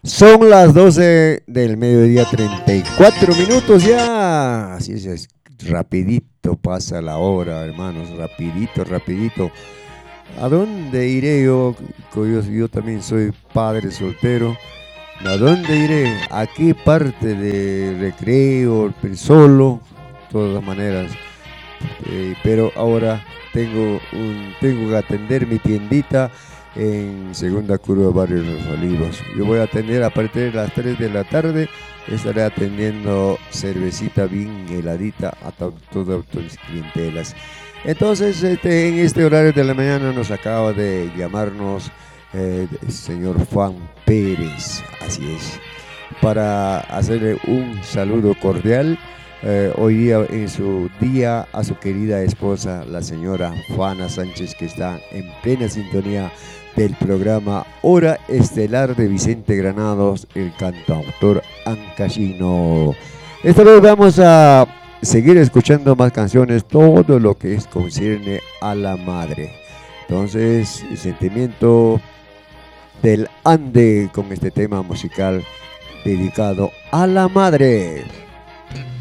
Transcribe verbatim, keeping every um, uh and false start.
Son las doce del mediodía, treinta y cuatro minutos ya. Así es, es, rapidito pasa la hora, hermanos, rapidito, rapidito. ¿A dónde iré yo? Yo, yo también soy padre soltero. ¿A dónde iré? ¿A qué parte de recreo? Solo, de todas maneras. Eh, pero ahora tengo, un, tengo que atender mi tiendita en Segunda Curva, Barrio Los Olivos. Yo voy a atender a partir de las tres de la tarde, estaré atendiendo cervecita bien heladita a to todas tus clientelas. Entonces, este, en este horario de la mañana nos acaba de llamarnos eh, el señor Juan Pérez, así es, para hacerle un saludo cordial eh, hoy día en su día a su querida esposa, la señora Juana Sánchez, que está en plena sintonía del programa Hora Estelar de Vicente Granados, el cantautor ancashino. Esta vez vamos a seguir escuchando más canciones, todo lo que es concierne a la madre. Entonces, el sentimiento del Ande con este tema musical dedicado a la madre.